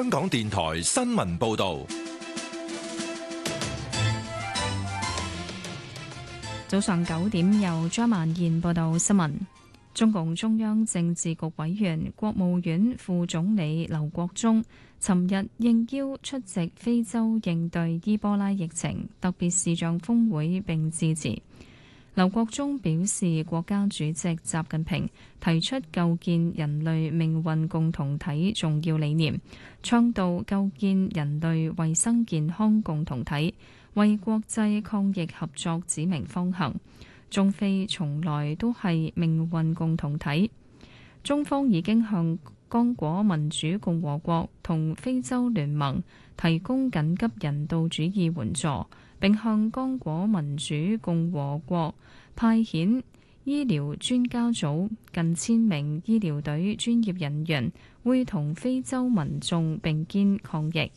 香港電台新聞報道。 早上9點，由張曼燕報道新聞。中共中央政治局委員、國務院副總理劉國中尋日應邀出席非洲應對伊波拉疫情特別視像峰會並致辭。劉國中表示，國家主席習近平提出構建人類命運共同體重要理念，倡導構建人類衛生健康共同體，為國際抗疫合作指明方向。中非從來都係命運共同體，中方已經向剛果民主共和國同非洲聯盟提供緊急人道主義援助，並向剛果民主共和國派遣醫療專家組近1000名醫療隊專業人員，會同非洲民眾並肩抗疫。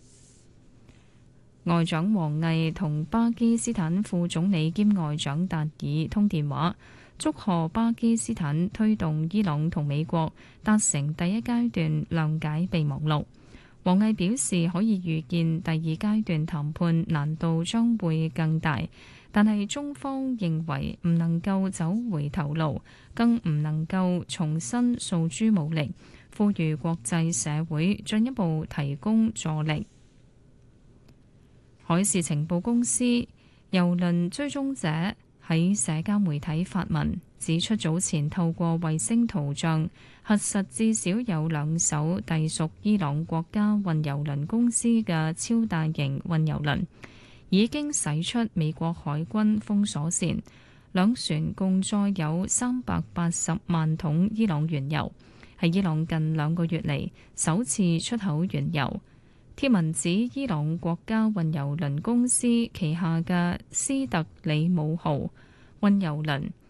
外長王毅同巴基斯坦副總理兼外長達爾通電話，祝賀巴基斯坦推動伊朗同美國達成第一階段諒解備忘錄。王毅表示，可以預見第二階段談判難度將會更大，但係中方認為唔能夠走回頭路，更唔能夠重新訴諸武力，呼籲國際社會進一步提供助力。海事情報公司郵輪追蹤者喺社交媒體發文，指出早前透過衛星圖像核實至少有2艘隸屬伊朗國家運油輪公司嘅超大型運油輪已經駛出美國海軍封鎖線，兩船共載有380萬桶伊朗原油，係伊朗近2個月嚟首次出口原油。貼文指伊朗國家運油輪公司旗下嘅斯特里姆號運油輪